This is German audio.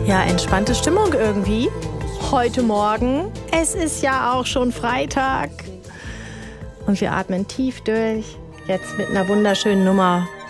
Ja, entspannte Stimmung irgendwie. Heute Morgen. Es ist ja auch schon Freitag. Und wir atmen tief durch. Jetzt mit einer wunderschönen Nummer